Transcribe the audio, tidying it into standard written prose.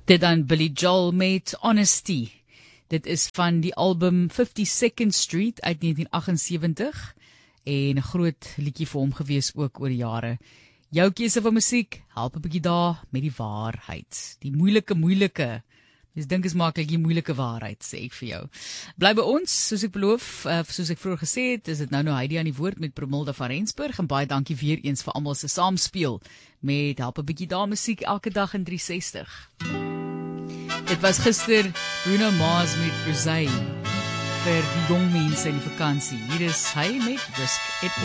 Dit dan Billy Joel met Honesty. Dit is van die album 52nd Street uit 1978 en 'n groot liedjie vir hom gewees ook oor die jare. Jou keuse van musiek, help 'n bietjie daar met die waarheid. Die moeilike. Mens dink is maklik die moeilike waarheid, sê ek vir jou. Bly by ons, soos ek beloof, soos ek vroeër gesê het, is dit nou Heidi aan die woord met Promilda van Rensburg en baie dankie weer eens vir almal se saamspeel met help 'n bietjie daar musiek elke dag in 360. Dit was gister Bruno Mars met Rosé vir die jong mense in die vakansie. Hier is hy met Risk It